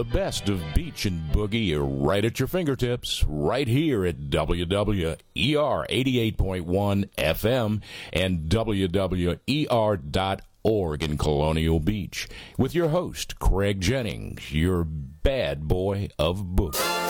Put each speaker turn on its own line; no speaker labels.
The best of beach and boogie are right at your fingertips, right here at WWER 88.1 FM and WWER.org in Colonial Beach, with your host, Craig Jennings, your bad boy of boogie.